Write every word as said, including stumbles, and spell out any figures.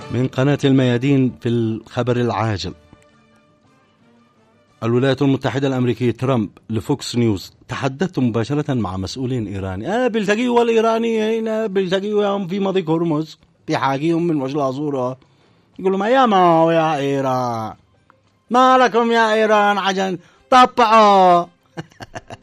من قناة الميادين في الخبر العاجل: الولايات المتحدة الأمريكية ترامب لفوكس نيوز: تحدثت مباشرة مع مسؤولين إيراني. أنا بلتقيوا الإيراني هنا بلتقيوا في مضيق هرمز بحاجيهم من وجه العصورة، يقولوا ما يا ما يا إيران ما لكم يا إيران عجن طبعوا